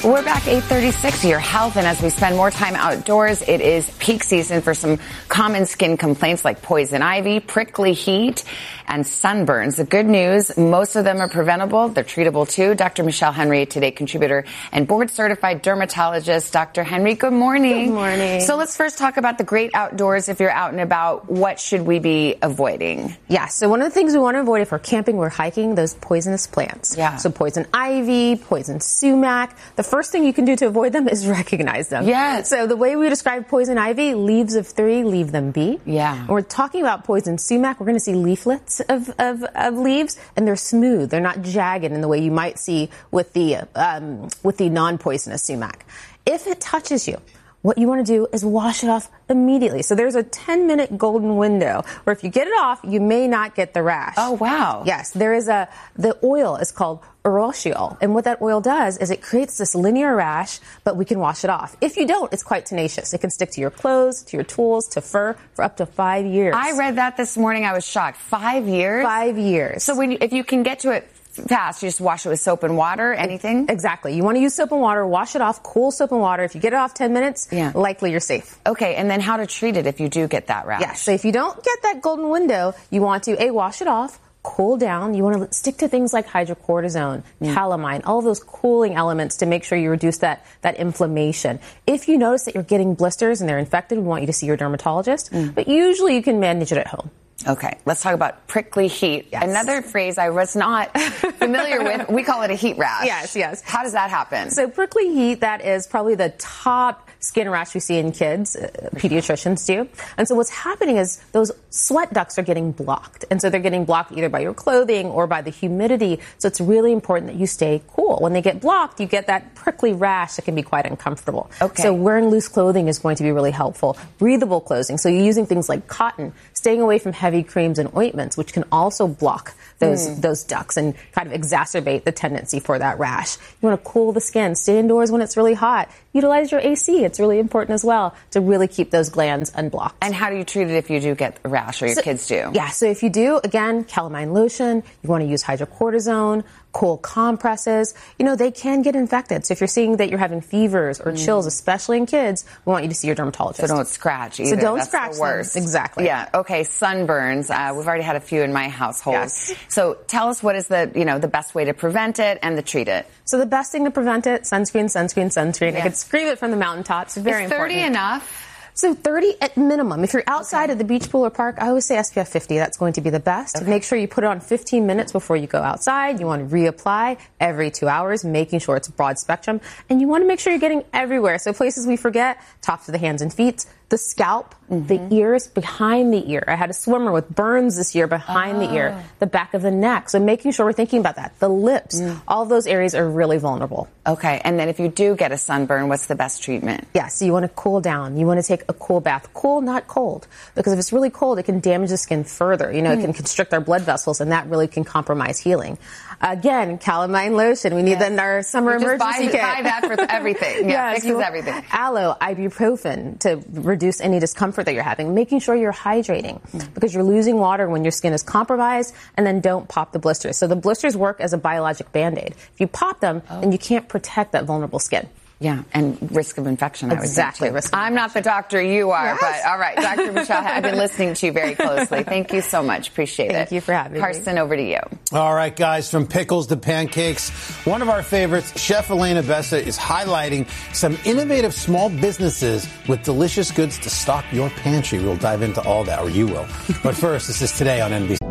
We're back 8:36, your health, and as we spend more time outdoors, it is peak season for some common skin complaints like poison ivy, prickly heat, and sunburns. The good news, most of them are preventable. They're treatable too. Dr. Michelle Henry, Today contributor and board-certified dermatologist. Dr. Henry, good morning. Good morning. So let's first talk about the great outdoors. If you're out and about, what should we be avoiding? Yeah, so one of the things we want to avoid if we're camping or hiking, those poisonous plants. Yeah. So poison ivy, poison sumac. The first thing you can do to avoid them is recognize them. Yes. So the way we describe poison ivy, leaves of 3, leave them be. Yeah. When we're talking about poison sumac, we're going to see leaflets of leaves, and they're smooth. They're not jagged in the way you might see with the non-poisonous sumac. If it touches you, what you want to do is wash it off immediately. So there's a 10-minute golden window where if you get it off, you may not get the rash. Oh, wow. Yes, the oil is called urushiol. And what that oil does is it creates this linear rash, but we can wash it off. If you don't, it's quite tenacious. It can stick to your clothes, to your tools, to fur for up to 5 years. I read that this morning. I was shocked. 5 years? 5 years. So if you can get to it fast, you just wash it with soap and water, anything? Exactly. You want to use soap and water, wash it off, cool soap and water. If you get it off 10 minutes, likely you're safe. Okay, and then how to treat it if you do get that rash? Yeah, so if you don't get that golden window, you want to, wash it off, cool down. You want to stick to things like hydrocortisone, calamine, all of those cooling elements to make sure you reduce that inflammation. If you notice that you're getting blisters and they're infected, we want you to see your dermatologist, but usually you can manage it at home. Okay, let's talk about prickly heat. Yes. Another phrase I was not familiar with. We call it a heat rash. Yes. How does that happen? So prickly heat, that is probably the top skin rash we see in kids. Pediatricians do. And so what's happening is those sweat ducts are getting blocked. And so they're getting blocked either by your clothing or by the humidity. So it's really important that you stay cool. When they get blocked, you get that prickly rash that can be quite uncomfortable. Okay. So wearing loose clothing is going to be really helpful. Breathable clothing. So you're using things like cotton, staying away from heavy creams and ointments, which can also block those ducts and kind of exacerbate the tendency for that rash. You want to cool the skin. Stay indoors when it's really hot. Utilize your AC. It's really important as well to really keep those glands unblocked. And how do you treat it if you do get a rash or your kids do? Yeah, so if you do, again, calamine lotion, you want to use hydrocortisone, cool compresses. They can get infected. So if you're seeing that you're having fevers or chills, especially in kids, we want you to see your dermatologist. So don't scratch either. So don't That's scratch the worst. them. Exactly. Yeah. Okay. Sunburns. We've already had a few in my household. Yes. So tell us what is the best way to prevent it and to treat it. So the best thing to prevent it, sunscreen. Yeah. I could scream it from the mountaintops. Very important. Is 30 enough? So 30 at minimum. If you're outside at the beach, pool, or park, I always say SPF 50. That's going to be the best. Okay. Make sure you put it on 15 minutes before you go outside. You want to reapply every 2 hours, making sure it's broad spectrum. And you want to make sure you're getting everywhere. So places we forget, tops of the hands and feet, the scalp, the ears, behind the ear. I had a swimmer with burns this year behind the ear, the back of the neck. So making sure we're thinking about that. The lips, all those areas are really vulnerable. Okay, and then if you do get a sunburn, what's the best treatment? Yeah, so you want to cool down. You want to take a cool bath. Cool, not cold. Because if it's really cold, it can damage the skin further. It can constrict our blood vessels, and that really can compromise healing. Again, calamine lotion. We need that in our summer emergency kit. Buy that for everything. Yeah, fixes everything. Aloe, ibuprofen to reduce any discomfort that you're having. Making sure you're hydrating because you're losing water when your skin is compromised, and then don't pop the blisters. So the blisters work as a biologic Band-Aid. If you pop them, then you can't protect that vulnerable skin. Yeah, and risk of infection. Exactly. I'm not the doctor you are, but all right, Dr. Michelle, I've been listening to you very closely. Thank you so much. Appreciate it. Thank you for having me. Carson, over to you. All right, guys, from pickles to pancakes, one of our favorites, Chef Elena Bessa, is highlighting some innovative small businesses with delicious goods to stock your pantry. We'll dive into all that, or you will. But first, this is Today on NBC.